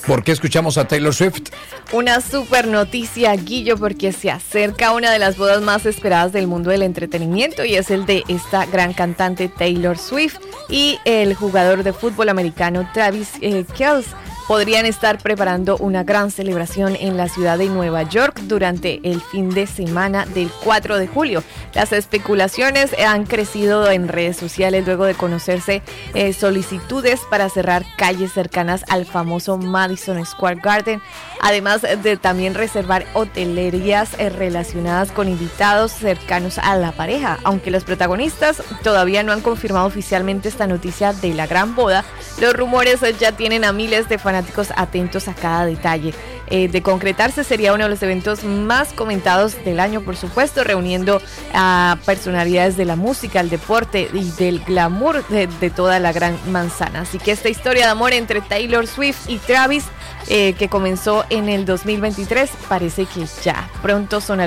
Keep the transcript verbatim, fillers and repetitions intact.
¿Por qué escuchamos a Taylor Swift? Una super noticia, Guillo, porque se acerca una de las bodas más esperadas del mundo del entretenimiento y es el de esta gran cantante Taylor Swift y el jugador de fútbol americano Travis eh, Kelce. Podrían estar preparando una gran celebración en la ciudad de Nueva York durante el fin de semana del cuatro de julio. Las especulaciones han crecido en redes sociales luego de conocerse eh, solicitudes para cerrar calles cercanas al famoso Madison Square Garden, además de también reservar hotelerías eh, relacionadas con invitados cercanos a la pareja. Aunque los protagonistas todavía no han confirmado oficialmente esta noticia de la gran boda, los rumores ya tienen a miles de fanáticos atentos a cada detalle. Eh, de concretarse, sería uno de los eventos más comentados del año, por supuesto, reuniendo a personalidades de la música, el deporte y del glamour de, de toda la gran manzana. Así que esta historia de amor entre Taylor Swift y Travis, eh, que comenzó en el dos mil veintitrés, parece que ya pronto sonará